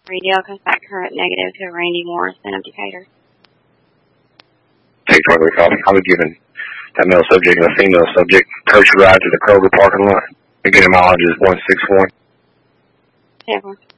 Radio comes back current negative to Randy Morrison of Decatur. Take further call. I was given that male subject and a female subject coach ride to the Kroger parking lot. Again, mileage is 161. 10-4.